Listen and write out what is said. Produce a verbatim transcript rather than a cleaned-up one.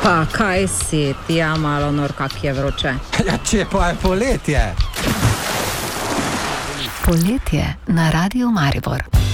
Pa kaj si, ti ja malo nor, kak je vroče. Ja, če pa je poletje. Poletje na Radiu Maribor.